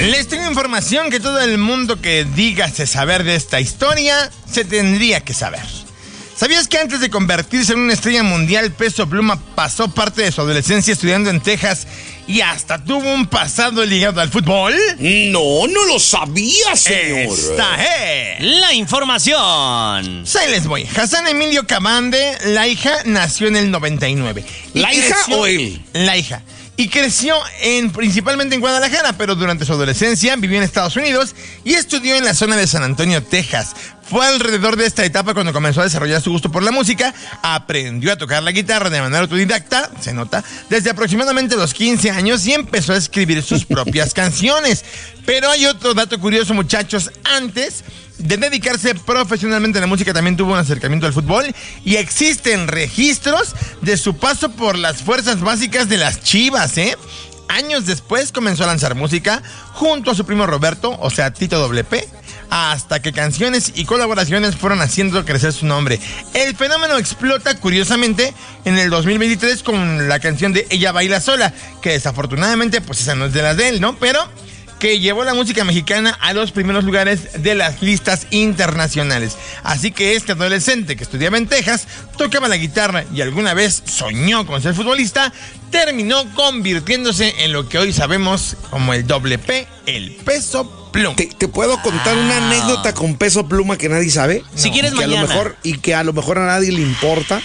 Les tengo información que todo el mundo que dígase saber de esta historia se tendría que saber. ¿Sabías que antes de convertirse en una estrella mundial, Peso Pluma pasó parte de su adolescencia estudiando en Texas y hasta tuvo un pasado ligado al fútbol? No lo sabía, señor. Esta la información. Ahí les voy. Hassan Emilio Cavande, la hija, nació en el 99. ¿La hija o él? La hija. Y creció principalmente en Guadalajara, pero durante su adolescencia vivió en Estados Unidos y estudió en la zona de San Antonio, Texas. Fue alrededor de esta etapa cuando comenzó a desarrollar su gusto por la música, aprendió a tocar la guitarra de manera autodidacta, se nota, desde aproximadamente los 15 años y empezó a escribir sus propias canciones. Pero hay otro dato curioso, muchachos. Antes de dedicarse profesionalmente a la música, también tuvo un acercamiento al fútbol y existen registros de su paso por las fuerzas básicas de las Chivas, Años después comenzó a lanzar música junto a su primo Roberto, o sea, Tito WP, hasta que canciones y colaboraciones fueron haciendo crecer su nombre. El fenómeno explota, curiosamente, en el 2023 con la canción de Ella Baila Sola, que desafortunadamente, pues esa no es de las de él, ¿no? Pero que llevó la música mexicana a los primeros lugares de las listas internacionales. Así que este adolescente que estudiaba en Texas, tocaba la guitarra y alguna vez soñó con ser futbolista, terminó convirtiéndose en lo que hoy sabemos como el WP, el Peso Pluma. ¿Te puedo contar una anécdota con Peso Pluma que nadie sabe? Si quieres que mañana. Que a lo mejor a nadie le importa.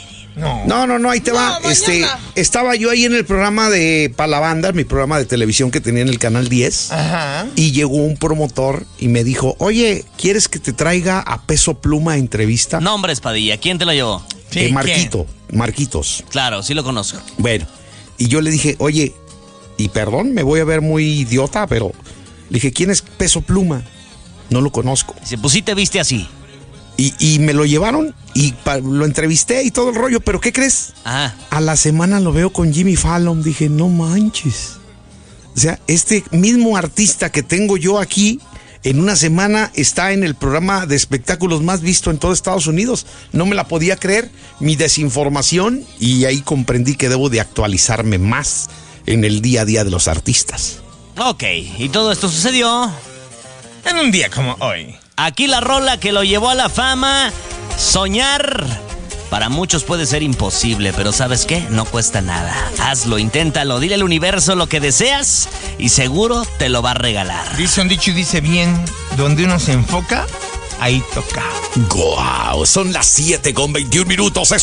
No, ahí te va. Estaba yo ahí en el programa de Pa' la Banda, mi programa de televisión que tenía en el Canal 10. Ajá. Y llegó un promotor y me dijo, oye, ¿quieres que te traiga a Peso Pluma a entrevista? No, hombre, Espadilla, ¿quién te lo llevó? Sí, Marquitos. Claro, sí lo conozco. Bueno, y yo le dije, oye, y perdón, me voy a ver muy idiota, pero le dije, ¿quién es Peso Pluma? No lo conozco. Dice, pues sí te viste así. Y me lo llevaron y lo entrevisté y todo el rollo, pero ¿qué crees? Ajá. A la semana lo veo con Jimmy Fallon. Dije, no manches. O sea, este mismo artista que tengo yo aquí, en una semana está en el programa de espectáculos más visto en todo Estados Unidos. No me la podía creer, mi desinformación, y ahí comprendí que debo de actualizarme más en el día a día de los artistas. Ok, y todo esto sucedió en un día como hoy. Aquí la rola que lo llevó a la fama. Soñar para muchos puede ser imposible, pero ¿sabes qué? No cuesta nada. Hazlo, inténtalo, dile al universo lo que deseas y seguro te lo va a regalar. Dice un dicho y dice bien, donde uno se enfoca, ahí toca. ¡Guau! Son las 7:21.